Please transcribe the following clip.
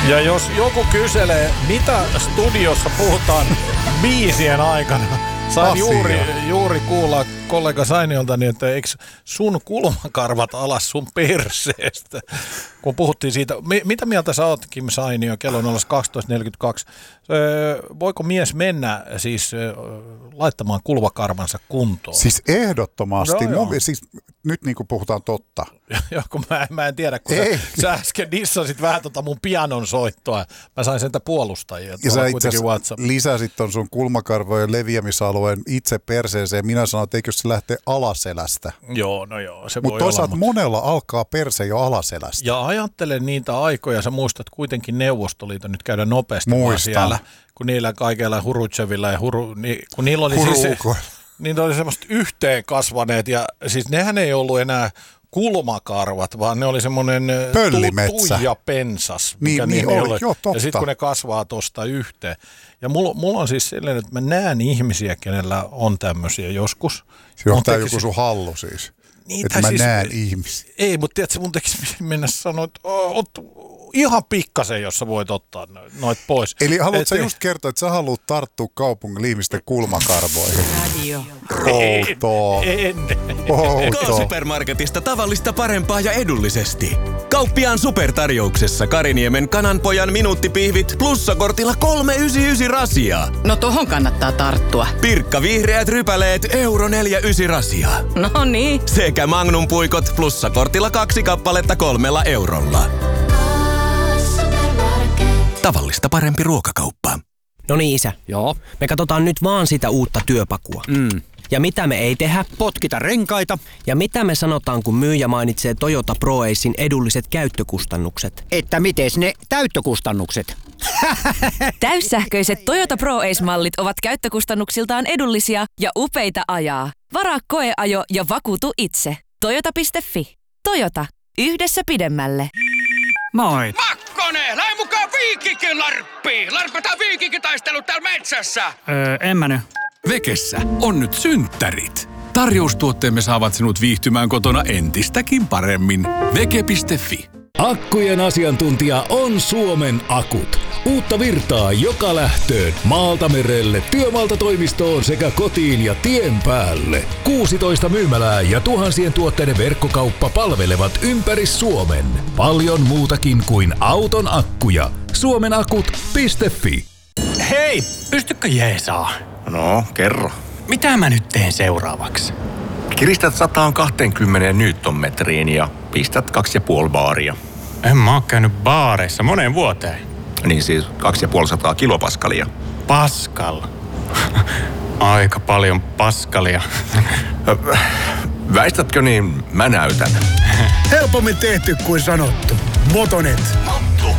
Ja jos joku kyselee, mitä studiossa puhutaan biisien aikana, sain juuri kuulla kollega Sainiolta, niin että eikö sun kulmakarvat alas sun perseestä? Kun puhuttiin siitä, mitä mieltä sä oot, Kim Sainio, kello on 12.42. Voiko mies mennä siis laittamaan kulmakarvansa kuntoon? Siis ehdottomasti. Joo. Siis, nyt niin kuin puhutaan totta. Joo, kun mä en tiedä, kun sä äsken dissasit vähän mun pianon soittoa. Mä sain sentä puolustajia. Ja sä itse lisäsit ton sun kulmakarvojen leviämisalueen itse perseeseen. Minä sanoin, että eikö se lähtee alaselästä. Joo, no joo, se Mut voi toisaalta olla. monella alkaa perse jo alaselästä. Ja ajattelen niitä aikoja, sä muistat kuitenkin Neuvostoliiton nyt käydä nopeasti siellä, kun niillä kaikilla Hurutševilla ja kun niillä oli niin oli semmoista yhteen kasvaneet ja siis nehän ei ollut enää kulmakarvat, vaan ne oli semmoinen tuijapensas, mikä niin oli. Ja sitten kun ne kasvaa tosta yhteen. Ja mulla on siis sellainen, että mä näen ihmisiä, kenellä on tämmöisiä joskus. Se johtaa joku sun hallu siis. Niin, että mä siis, näen ihmisiä. Ei, mutta tiedätkö, mun tekisi mennä sanoa, että ihan pikkasen, jos sä voit ottaa noit pois. Eli haluatko sä just kertoa, että sä haluat tarttua kaupungin ihmisten kulmakarvoihin? Radio. Outoa. K-Supermarketista tavallista parempaa ja edullisesti. Kauppiaan supertarjouksessa Kariniemen kananpojan minuuttipihvit plussakortilla 3,99 rasia. No tohon kannattaa tarttua. Pirkka vihreät rypäleet €4,9 rasia. No niin. Sekä Magnum puikot plussakortilla 2 kappaletta €3. Tavallista parempi ruokakauppa. No niin, isä. Joo. Me katsotaan nyt vaan sitä uutta työpakua. Ja mitä me ei tehdä? Potkita renkaita. Ja mitä me sanotaan, kun myyjä mainitsee Toyota ProAcen edulliset käyttökustannukset? Että mites ne täyttökustannukset? Täyssähköiset Toyota ProAce-mallit ovat käyttökustannuksiltaan edullisia ja upeita ajaa. Varaa koeajo ja vakuutu itse. Toyota.fi. Toyota. Yhdessä pidemmälle. Moi. Makkonen, lähde mukaan Viikikin larppiin. Larpataan Viikikin-taistelu täällä metsässä. En mä nyt. Vekessä on nyt synttärit. Tarjoustuotteemme saavat sinut viihtymään kotona entistäkin paremmin. Veke.fi. Akkujen asiantuntija on Suomen Akut. Uutta virtaa joka lähtöön, maalta merelle, työmaalta toimistoon sekä kotiin ja tien päälle. 16 myymälää ja tuhansien tuotteiden verkkokauppa palvelevat ympäri Suomen. Paljon muutakin kuin auton akkuja. Suomenakut.fi. Hei, pystykö jeesaa? No, kerro. Mitä mä nyt teen seuraavaksi? Kiristät 120 newtonmetriin ja pistät 2,5 baaria. En mä oo käynyt baareissa moneen vuoteen. Niin siis 250 kilopaskalia. Paskal. Aika paljon paskalia. Väistätkö niin, mä näytän. Helpommin tehty kuin sanottu. Motonet.